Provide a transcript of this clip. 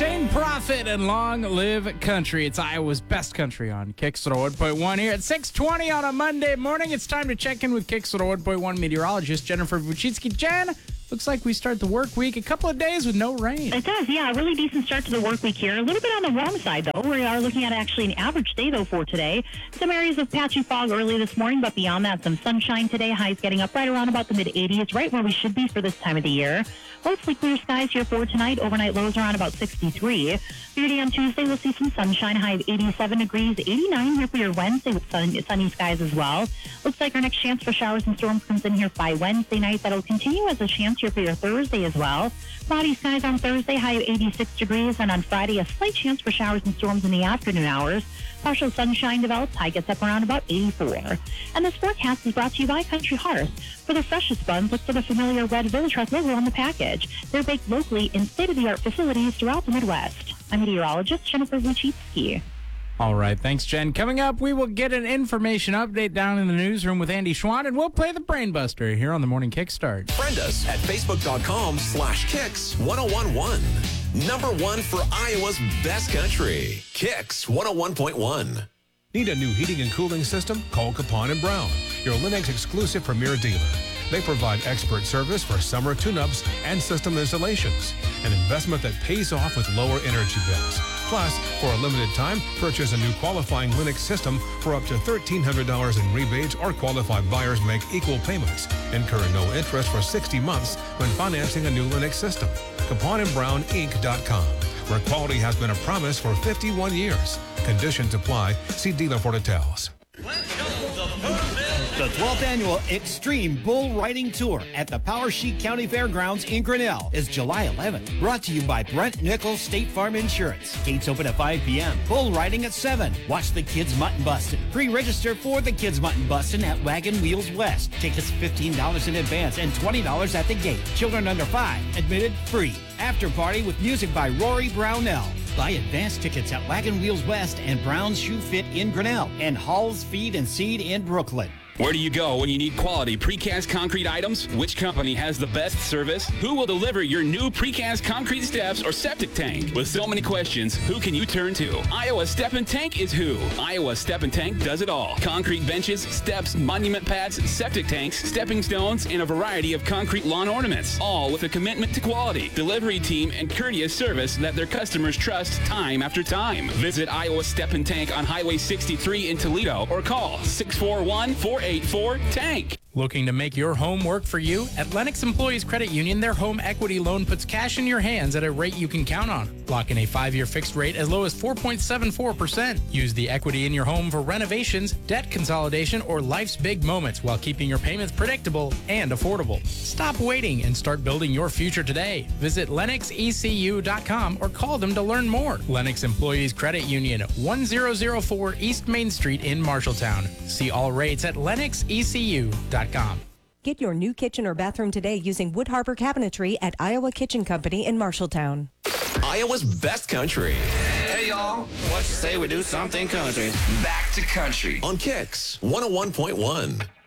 Shane Prophet and Long Live Country. It's Iowa's best country on Kicks 101.1 here at 6:20 on a Monday morning. It's time to check in with Kicks 101.1 meteorologist Jennifer Vuchitsky. Jen, looks like we start the work week a couple of days with no rain. It does, yeah. A really decent start to the work week here. A little bit on the warm side, though. We are looking at actually an average day, though, for today. Some areas of patchy fog early this morning, but beyond that, some sunshine today. Highs getting up right around about the mid-80s, right where we should be for this time of the year. Mostly clear skies here for tonight. Overnight lows around about 63. For your day on Tuesday, we'll see some sunshine, high of 87 degrees, 89 here for your Wednesday with sunny skies as well. Looks like our next chance for showers and storms comes in here by Wednesday night. That'll continue as a chance here for your Thursday as well. Cloudy skies on Thursday, high of 86 degrees, and on Friday, a slight chance for showers and storms in the afternoon hours. Partial sunshine develops, high gets up around about 84. And this forecast is brought to you by Country Hearth. For the freshest buns, look for the familiar red Village Hearth logo on the package. They're baked locally in state-of-the-art facilities throughout the Midwest. I'm meteorologist Jennifer Vuchitsky. All right, thanks, Jen. Coming up, we will get an information update down in the newsroom with Andy Schwann, and we'll play the Brainbuster here on the Morning Kickstart. Friend us at facebook.com/Kicks1011. Number one for Iowa's best country. Kicks 101.1. Need a new heating and cooling system? Call Capon & Brown, your Lennox exclusive premier dealer. They provide expert service for summer tune-ups and system installations, an investment that pays off with lower energy bills. Plus, for a limited time, purchase a new qualifying Lennox system for up to $1,300 in rebates, or qualified buyers make equal payments. Incur no interest for 60 months when financing a new Lennox system. CaponandBrownInc.com, where quality has been a promise for 51 years. Conditions apply. See dealer for details. The 12th annual Extreme Bull Riding Tour at the Poweshiek County Fairgrounds in Grinnell is July 11th. Brought to you by Brent Nichols State Farm Insurance. Gates open at 5 p.m. Bull riding at 7. Watch the Kids Mutton Bustin'. Pre-register for the Kids Mutton Bustin' at Wagon Wheels West. Tickets $15 in advance and $20 at the gate. Children under 5 admitted free. After party with music by Rory Brownell. Buy advance tickets at Wagon Wheels West and Brown's Shoe Fit in Grinnell and Hall's Feed and Seed in Brooklyn. Where do you go when you need quality precast concrete items? Which company has the best service? Who will deliver your new precast concrete steps or septic tank? With so many questions, who can you turn to? Iowa Step and Tank is who. Iowa Step and Tank does it all. Concrete benches, steps, monument pads, septic tanks, stepping stones, and a variety of concrete lawn ornaments. All with a commitment to quality, delivery team, and courteous service that their customers trust time after time. Visit Iowa Step and Tank on Highway 63 in Toledo or call 641-484-TANK. Looking to make your home work for you? At Lennox Employees Credit Union, their home equity loan puts cash in your hands at a rate you can count on. Lock in a 5-year fixed rate as low as 4.74%. Use the equity in your home for renovations, debt consolidation, or life's big moments while keeping your payments predictable and affordable. Stop waiting and start building your future today. Visit LennoxECU.com or call them to learn more. Lennox Employees Credit Union, 1004 East Main Street in Marshalltown. See all rates at LennoxECU.com. Get your new kitchen or bathroom today using Wood Harbor Cabinetry at Iowa Kitchen Company in Marshalltown. Iowa's best country. Hey, y'all. What you say we do something country? Back to country. On Kicks 101.1.